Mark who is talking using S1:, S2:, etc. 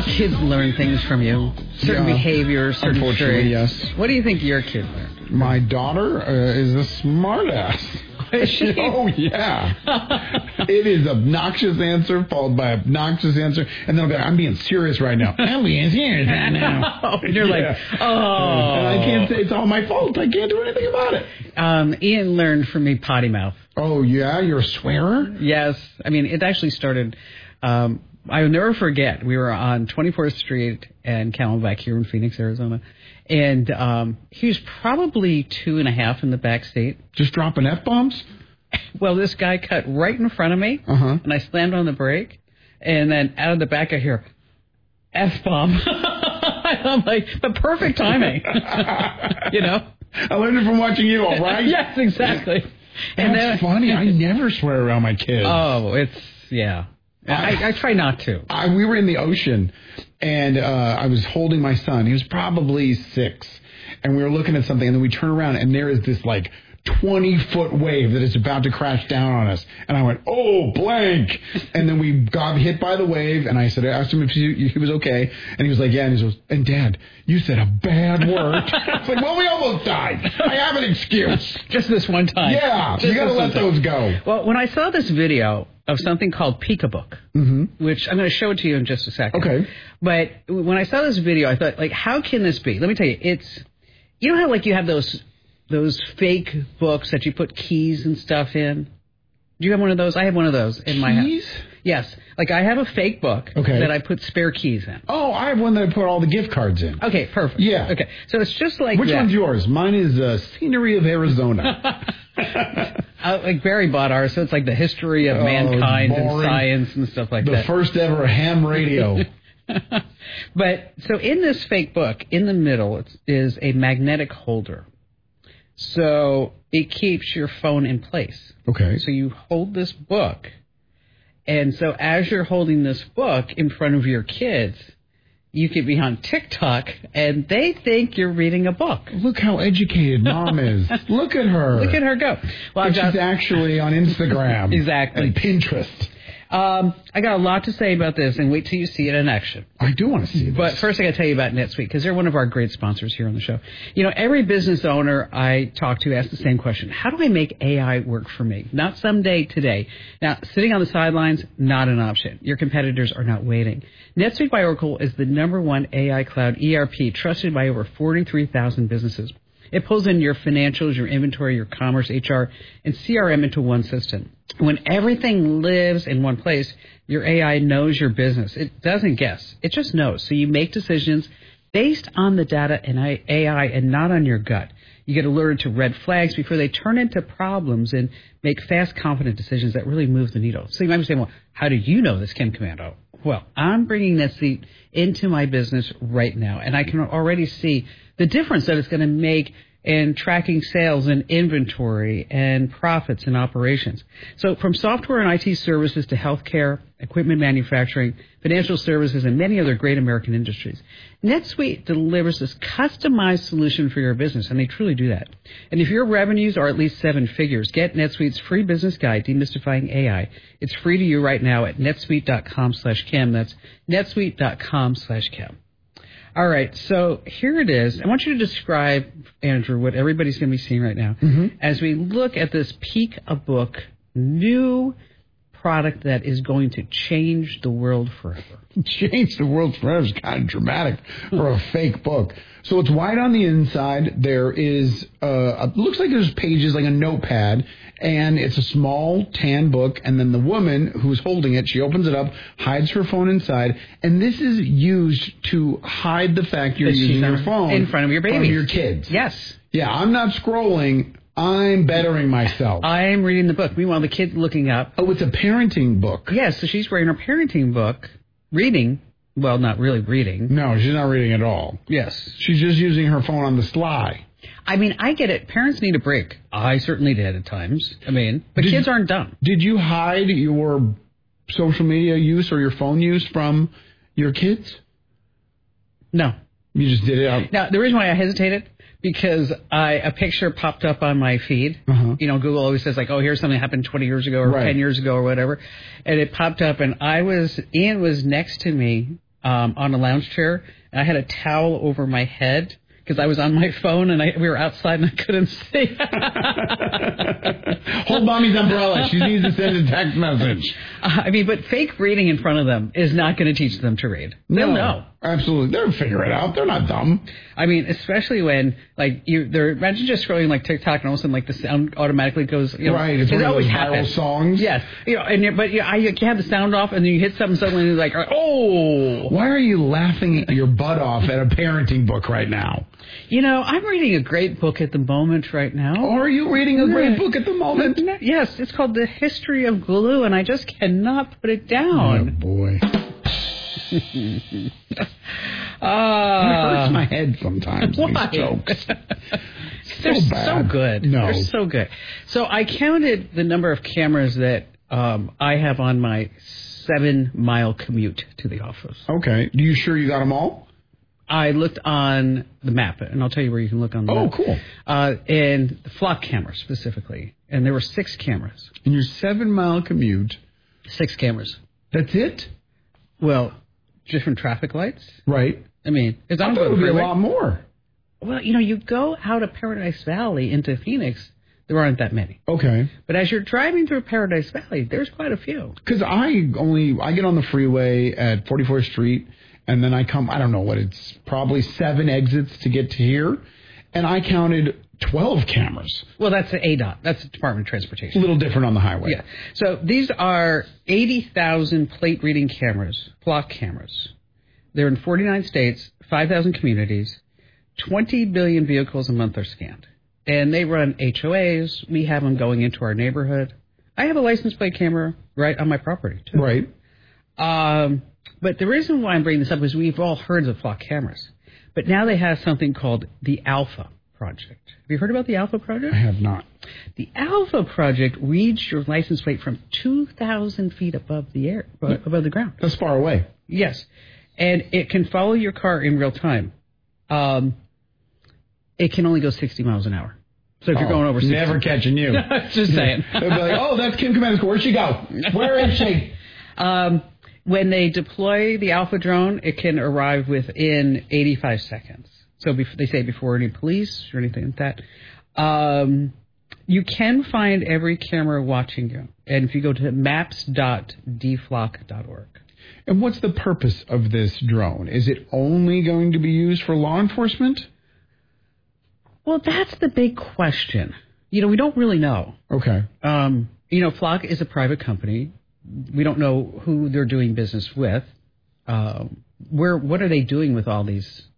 S1: how kids learn things from you. Certain behaviors, certain
S2: unfortunately,
S1: traits.
S2: yes.
S1: What do you think your kid learned?
S2: My daughter is a smartass.
S1: Is she?
S2: Oh, yeah. It is obnoxious answer followed by obnoxious answer. And then I'll be like, I'm being serious right now. I'm being serious right now.
S1: And you're like, oh.
S2: And I can't say it's all my fault. I can't do anything about it.
S1: Ian learned from me potty mouth.
S2: Oh, yeah? You're a swearer?
S1: Yes. I mean, it actually started... I will never forget. We were on 24th Street and Camelback here in Phoenix, Arizona. And he was probably 2.5 in the back seat.
S2: Just dropping F-bombs?
S1: Well, this guy cut right in front of me, and I slammed on the brake. And then out of the back, I hear, F-bomb. I'm like, the perfect timing. You know?
S2: I learned it from watching you, all right?
S1: Yes, exactly.
S2: That's funny. I never swear around my kids.
S1: Oh, yeah. I try not to.
S2: We were in the ocean, and I was holding my son. He was probably 6, and we were looking at something, and then we turn around, and there is this, 20-foot wave that is about to crash down on us. And I went, oh, blank. And then we got hit by the wave, and I asked him if he was okay, and he was like, yeah. And he goes, and Dad, you said a bad word. It's like, well, we almost died. I have an excuse.
S1: Just this one time.
S2: Yeah, you got to let those go.
S1: Well, when I saw this video of something called Peek-a-Book, which I'm going to show it to you in just a second.
S2: Okay.
S1: But when I saw this video, I thought, how can this be? Let me tell you, you know how, you have those fake books that you put keys and stuff in? Do you have one of those? I have one of those in my house.
S2: Keys?
S1: Yes. I have a fake book that I put spare keys in.
S2: Oh, I have one that I put all the gift cards in.
S1: Okay, perfect.
S2: Yeah.
S1: Okay, so it's just like
S2: Which
S1: that.
S2: one's yours? Mine is Scenery of Arizona.
S1: Barry bought ours, so it's like the history of mankind and science and stuff like that.
S2: The first ever ham radio.
S1: But, so in this fake book, in the middle is a magnetic holder. So it keeps your phone in place.
S2: Okay.
S1: So you hold this book, and so as you're holding this book in front of your kids, you could be on TikTok, and they think you're reading a book.
S2: Look how educated Mom is. Look at her.
S1: Look at her go. Well,
S2: she's actually on Instagram.
S1: Exactly.
S2: And Pinterest.
S1: I got a lot to say about this, and wait till you see it in action.
S2: I do want to see this.
S1: But first, I got to tell you about NetSuite, because they're one of our great sponsors here on the show. You know, every business owner I talk to asks the same question. How do I make AI work for me? Not someday, today. Now, sitting on the sidelines, not an option. Your competitors are not waiting. NetSuite by Oracle is the #1 AI cloud ERP trusted by over 43,000 businesses. It pulls in your financials, your inventory, your commerce, HR, and CRM into one system. When everything lives in one place, your AI knows your business. It doesn't guess. It just knows. So you make decisions based on the data and AI and not on your gut. You get alerted to red flags before they turn into problems and make fast, confident decisions that really move the needle. So you might be saying, well, how do you know this, Kim Komando? Well, I'm bringing NetSuite into my business right now, and I can already see the difference that it's going to make in tracking sales and inventory and profits and operations. So from software and IT services to healthcare, equipment manufacturing, financial services, and many other great American industries, NetSuite delivers this customized solution for your business, and they truly do that. And if your revenues are at least 7 figures, get NetSuite's free business guide, Demystifying AI. It's free to you right now at netsuite.com/Kim. That's netsuite.com/Kim. All right, so here it is. I want you to describe, Andrew, what everybody's going to be seeing right now as we look at this Peek-a-Book new product that is going to change the world forever.
S2: Change the world forever is kind of dramatic for a fake book. So it's white on the inside. There is, looks like there's pages, like a notepad, and it's a small tan book. And then the woman who's holding it, she opens it up, hides her phone inside, and this is used to hide the fact you're using your phone
S1: in front of your baby,
S2: in front of your kids.
S1: Yes.
S2: Yeah, I'm not scrolling. I'm bettering myself.
S1: I'm reading the book. Meanwhile, the kid's looking up.
S2: Oh, it's a parenting book.
S1: Yes, so she's wearing her parenting book, reading. Well, not really reading.
S2: No, she's not reading at all.
S1: Yes.
S2: She's just using her phone on the sly.
S1: I mean, I get it. Parents need a break. I certainly did at times. I mean, but kids aren't dumb.
S2: Did you hide your social media use or your phone use from your kids?
S1: No.
S2: You just did it out?
S1: Now, the reason why I hesitated, because a picture popped up on my feed. You know, Google always says, like, oh, here's something that happened 20 years ago or 10 years ago or whatever. And it popped up, and Ian was next to me on a lounge chair, and I had a towel over my head because I was on my phone and we were outside and I couldn't see.
S2: Hold mommy's umbrella. She needs to send a text message.
S1: But fake reading in front of them is not going to teach them to read. They'll know.
S2: Absolutely. They'll figure it out. They're not dumb.
S1: Especially when, imagine just scrolling like TikTok and all of a sudden, the sound automatically goes,
S2: right. It's one of those viral songs.
S1: Yes. You have the sound off and then you hit something suddenly and it's like, oh.
S2: Why are you laughing your butt off at a parenting book right now?
S1: I'm reading a great book at the moment right now.
S2: Are you reading a great book at the moment?
S1: Yes. It's called The History of Glue, and I just cannot put it down.
S2: Oh, boy. It hurts my head sometimes, these jokes.
S1: They're so good.
S2: No.
S1: They're so good. So I counted the number of cameras that I have on my 7-mile commute to the office.
S2: Okay. Are you sure you got them all?
S1: I looked on the map, and I'll tell you where you can look on the map.
S2: Oh, cool.
S1: And the flock camera specifically. And there were 6 cameras.
S2: In your 7-mile commute?
S1: 6 cameras.
S2: That's it?
S1: Well, different traffic lights.
S2: Right.
S1: It's
S2: I thought it would be a lot more.
S1: Well, you go out of Paradise Valley into Phoenix, there aren't that many.
S2: Okay.
S1: But as you're driving through Paradise Valley, there's quite a few.
S2: Because I get on the freeway at 44th Street, and then I don't know what it's probably 7 exits to get to here, and I counted 12 cameras.
S1: Well, that's the ADOT. That's the Department of Transportation.
S2: A little different on the highway.
S1: Yeah. So these are 80,000 plate reading cameras, flock cameras. They're in 49 states, 5,000 communities, 20 billion vehicles a month are scanned. And they run HOAs. We have them going into our neighborhood. I have a license plate camera right on my property, too.
S2: Right.
S1: But the reason why I'm bringing this up is we've all heard of flock cameras. But now they have something called the Alpha Project. Have you heard about the Alpha Project?
S2: I have not.
S1: The Alpha Project reads your license plate from 2,000 feet above the ground.
S2: That's far away.
S1: Yes. And it can follow your car in real time. It can only go 60 miles an hour. So if you're going over 60...
S2: Never catching you.
S1: Just saying.
S2: They'll be like, that's Kim Kamensko. Where'd she go? Where is she?
S1: When they deploy the Alpha drone, it can arrive within 85 seconds. So they say before any police or anything like that. You can find every camera watching you. And if you go to maps.dflock.org.
S2: And what's the purpose of this drone? Is it only going to be used for law enforcement?
S1: Well, that's the big question. We don't really know.
S2: Okay.
S1: Flock is a private company. We don't know who they're doing business with. What are they doing with all these